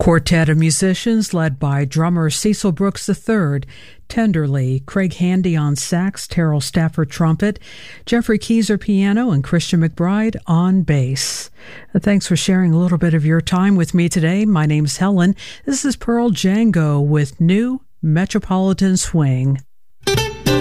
Quartet of musicians led by drummer Cecil Brooks III, tenderly, Craig Handy on sax, Terrell Stafford trumpet, Jeffrey Keyser piano, and Christian McBride on bass. Thanks for sharing a little bit of your time with me today. My name's Helen. This is Pearl Django with New Metropolitan Swing.